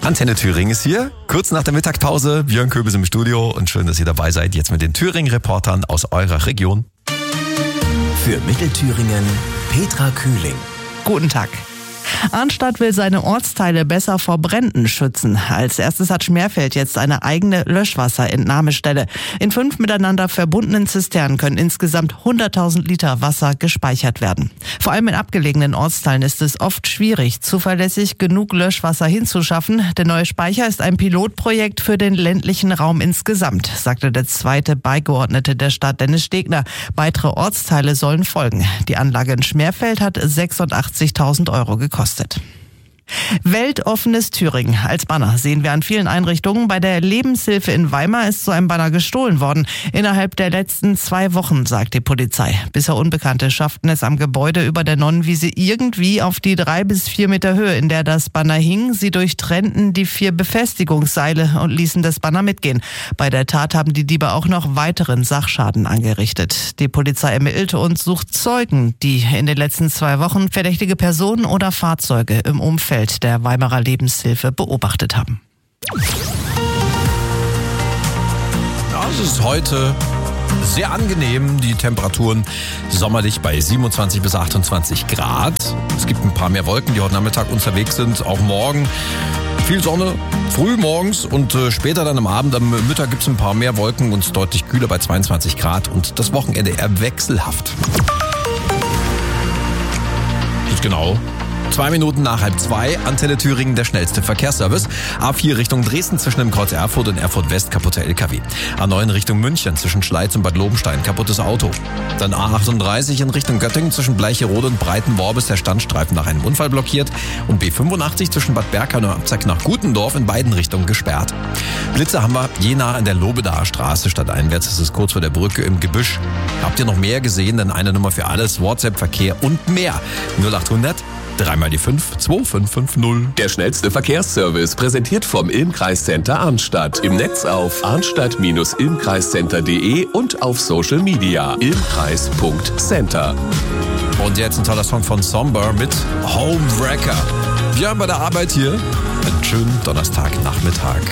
Antenne Thüringen ist hier, kurz nach der Mittagspause. Björn Köbel ist im Studio und schön, dass ihr dabei seid. Jetzt mit den Thüringen-Reportern aus eurer Region. Für Mittelthüringen, Petra Kühling. Guten Tag. Arnstadt will seine Ortsteile besser vor Bränden schützen. Als erstes hat Schmerfeld jetzt eine eigene Löschwasserentnahmestelle. In 5 miteinander verbundenen Zisternen können insgesamt 100.000 Liter Wasser gespeichert werden. Vor allem in abgelegenen Ortsteilen ist es oft schwierig, zuverlässig genug Löschwasser hinzuschaffen. Der neue Speicher ist ein Pilotprojekt für den ländlichen Raum insgesamt, sagte der zweite Beigeordnete der Stadt, Dennis Stegner. Weitere Ortsteile sollen folgen. Die Anlage in Schmerfeld hat 86.000 Euro gekostet. Weltoffenes Thüringen. Als Banner sehen wir an vielen Einrichtungen. Bei der Lebenshilfe in Weimar ist so ein Banner gestohlen worden. Innerhalb der letzten 2 Wochen, sagt die Polizei. Bisher Unbekannte schafften es am Gebäude über der Nonnenwiese irgendwie auf die 3 bis 4 Meter Höhe, in der das Banner hing. Sie durchtrennten die 4 Befestigungsseile und ließen das Banner mitgehen. Bei der Tat haben die Diebe auch noch weiteren Sachschaden angerichtet. Die Polizei ermittelt und sucht Zeugen, die in den letzten 2 Wochen verdächtige Personen oder Fahrzeuge im Umfeld der Weimarer Lebenshilfe beobachtet haben. Ja, es ist heute sehr angenehm. Die Temperaturen sommerlich bei 27 bis 28 Grad. Es gibt ein paar mehr Wolken, die heute Nachmittag unterwegs sind. Auch morgen viel Sonne, früh morgens und später dann am Abend. Am Mittag gibt es ein paar mehr Wolken und deutlich kühler bei 22 Grad. Und das Wochenende eher wechselhaft. Das ist genau 2 Minuten nach 1:30, Antenne Thüringen, der schnellste Verkehrsservice. A4 Richtung Dresden zwischen dem Kreuz Erfurt und Erfurt West, kaputter LKW. A9 Richtung München zwischen Schleiz und Bad Lobenstein, kaputtes Auto. Dann A38 in Richtung Göttingen zwischen Bleicherode und Breitenborb ist der Standstreifen nach einem Unfall blockiert. Und B85 zwischen Bad Berka und Abzack nach Gutendorf in beiden Richtungen gesperrt. Blitze haben wir je nah an der Lobedaer Straße stadteinwärts. Das ist kurz vor der Brücke im Gebüsch. Habt ihr noch mehr gesehen? Dann eine Nummer für alles, WhatsApp, Verkehr und mehr. 0800 3 mal die 5 2550. Der schnellste Verkehrsservice präsentiert vom Ilm-Kreiscenter Arnstadt. Im Netz auf arnstadt-ilmkreiscenter.de und auf Social Media ilmkreis.center. Und jetzt ein toller Song von Somber mit Homewrecker. Wir haben bei der Arbeit hier einen schönen Donnerstagnachmittag.